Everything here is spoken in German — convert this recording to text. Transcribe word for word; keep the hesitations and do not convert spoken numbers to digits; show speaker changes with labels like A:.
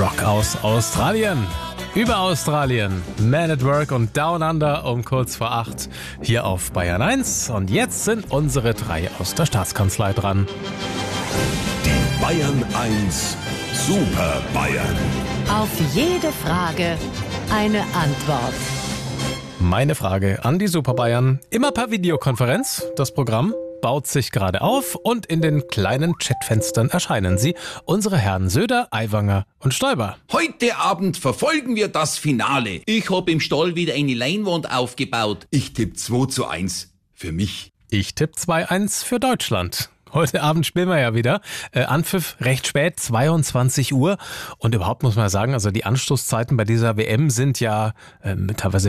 A: Rock aus Australien. Über Australien. Man at Work und Down Under um kurz vor acht. Hier auf Bayern eins. Und jetzt sind unsere drei aus der Staatskanzlei dran.
B: Die Bayern eins Super Bayern.
C: Auf jede Frage eine Antwort.
A: Meine Frage an die Super Bayern. Immer per Videokonferenz. Das Programm baut sich gerade auf und in den kleinen Chatfenstern erscheinen sie, unsere Herren Söder, Aiwanger und Stoiber.
D: Heute Abend verfolgen wir das Finale. Ich hab im Stall wieder eine Leinwand aufgebaut.
B: Ich tippe zwei zu eins für mich.
A: Ich tippe zwei eins für Deutschland. Heute Abend spielen wir ja wieder. Äh, Anpfiff recht spät, zweiundzwanzig Uhr. Und überhaupt muss man sagen, also die Anstoßzeiten bei dieser W M sind ja äh, teilweise